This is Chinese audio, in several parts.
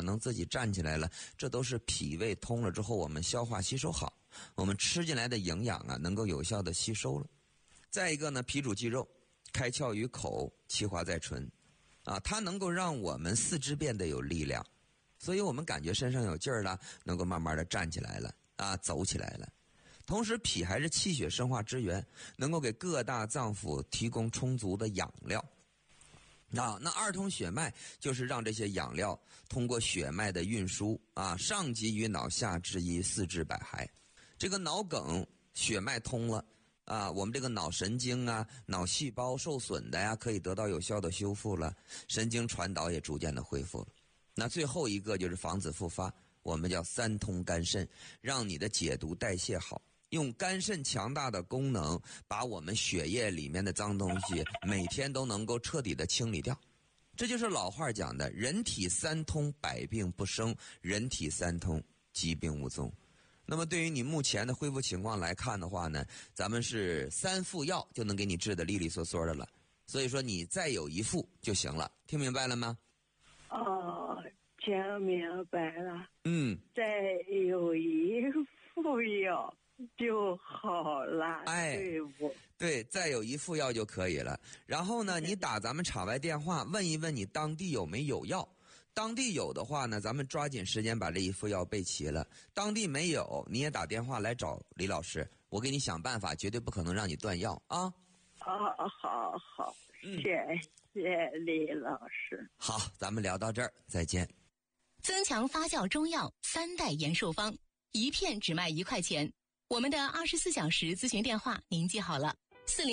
能自己站起来了，这都是脾胃通了之后我们消化吸收好，我们吃进来的营养啊能够有效的吸收了。再一个呢，脾主肌肉，开窍于口，气化在唇啊，它能够让我们四肢变得有力量，所以我们感觉身上有劲儿了，能够慢慢的站起来了啊，走起来了。同时脾还是气血生化之源，能够给各大脏腑提供充足的养料啊。那二通血脉就是让这些养料通过血脉的运输啊，上及于脑，下至于四肢百骸。这个脑梗血脉通了啊，我们这个脑神经啊，脑细胞受损的呀，可以得到有效的修复了，神经传导也逐渐的恢复了。那最后一个就是防止复发，我们叫三通肝肾，让你的解毒代谢好，用肝肾强大的功能，把我们血液里面的脏东西每天都能够彻底的清理掉。这就是老话讲的，人体三通，百病不生；人体三通，疾病无踪。那么对于你目前的恢复情况来看的话呢，咱们是3副药就能给你治得利利索索的了，所以说你再有1副就行了，听明白了吗？ 哦，听明白了。再有1副药就好了。 哎，对，再有1副药就可以了。然后呢，你打咱们场外电话问一问你当地有没有药，当地有的话呢，咱们抓紧时间把这1副药备齐了。当地没有，你也打电话来找李老师，我给你想办法，绝对不可能让你断药啊。 好，谢谢李老师。 好，咱们聊到这儿，再见。 增强发酵中药3代延寿方，1片只卖1块钱。我们的24小时咨询电话您记好了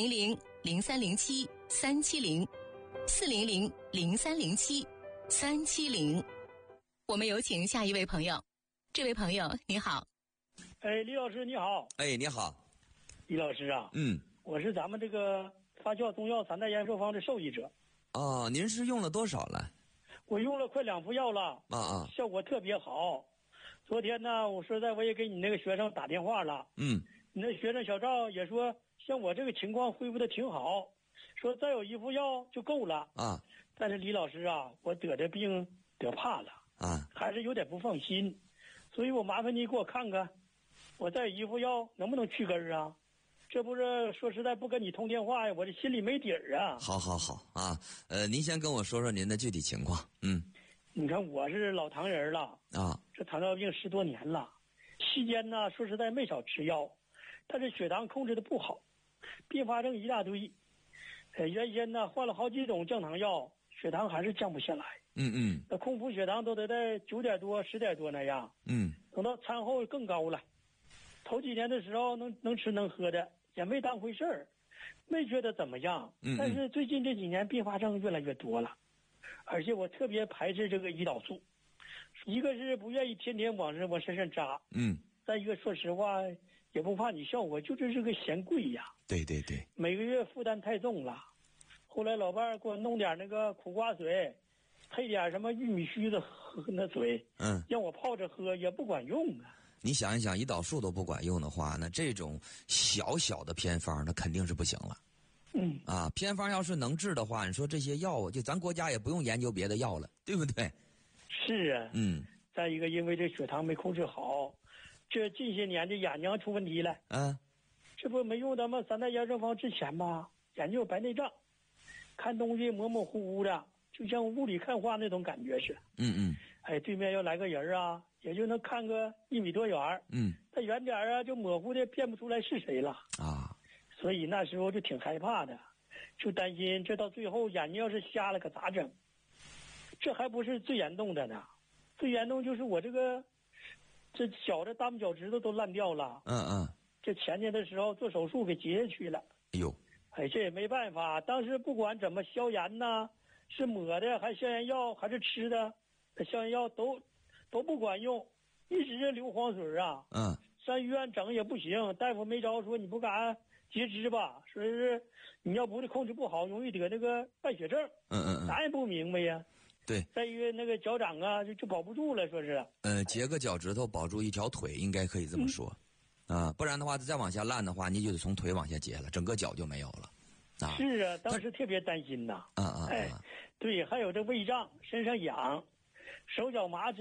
：400-0307-370，400-0307-370。我们有请下一位朋友。这位朋友你好。 李老师你好。 你好。 李老师啊，我是咱们这个发酵中药3代延寿方的受益者。 哦，您是用了多少了？ 我用了快2副药了，效果特别好。昨天呢，我也给你那个学生打电话了，你那学生小赵也说，像我这个情况恢复的挺好，说再有1副药就够了啊。但是李老师啊，我得这病得怕了啊，还是有点不放心，所以我麻烦你给我看看，我再有1副药能不能去根啊？这不是说实在不跟你通电话呀，我这心里没底儿啊。 好啊，您先跟我说说您的具体情况。 你看我是老糖人了啊，这糖尿病10多年了，期间呢说实在没少吃药，但是血糖控制的不好，并发症一大堆。原先呢换了好几种降糖药，血糖还是降不下来。那空腹血糖都得在9点多10点多那样。等到餐后更高了。头几年的时候能吃能喝的，也没当回事儿，没觉得怎么样。但是最近这几年并发症越来越多了。而且我特别排斥这个胰岛素，一个是不愿意天天往身上扎，再一个说实话也不怕你笑我，就是这个嫌贵呀。 对， 每个月负担太重了。后来老伴儿给我弄点那个苦瓜水，配点什么玉米须子喝那水，让我泡着喝也不管用啊。 你想一想，胰岛素都不管用的话，那这种小的偏方那肯定是不行了。偏方要是能治的话，你说这些药就咱国家也不用研究别的药了，对不对？ 是啊。再一个，因为这血糖没控制好，这近些年这眼睛出问题了。这不没用咱们3代延寿方之前吧，眼睛有白内障，看东西模模糊糊的，就像雾里看花那种感觉是。对面要来个人啊，也就能看个1米多远。他远点啊，就模糊的辨不出来是谁了啊。所以那时候就挺害怕的，就担心这到最后眼睛要是瞎了可咋整？这还不是最严重的呢，最严重就是我这小的大拇脚趾头都烂掉了。这前年的时候做手术给截下去了。这也没办法，当时不管怎么消炎呢，是抹的还消炎药还是吃的，消炎药都不管用，一直流黄水啊。上医院整也不行，大夫没招，说你不敢截肢吧，说是你要不是控制不好，容易得那个败血症。咱也不明白呀。 对， 再一个那个脚掌啊，就保不住了，说是。 截个脚趾头保住1条腿，应该可以这么说。不然的话再往下烂的话，你就得从腿往下截了，整个脚就没有了。 是啊，当时特别担心呐。对，还有这胃胀，身上痒，手脚麻。